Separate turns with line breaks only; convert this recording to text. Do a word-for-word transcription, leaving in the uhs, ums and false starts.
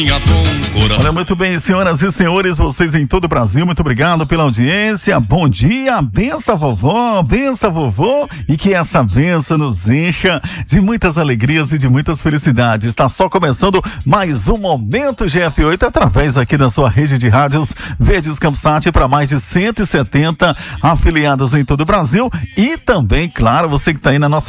Olha, muito bem, senhoras e senhores, vocês em todo o Brasil, muito obrigado pela audiência. Bom dia, benção vovó, benção vovô, e que essa benção nos encha de muitas alegrias e de muitas felicidades. Está só começando mais um Momento G F oito através aqui da sua rede de rádios Verdes Campsat para mais de cento e setenta afiliados em todo o Brasil, e também, claro, você que está aí na nossa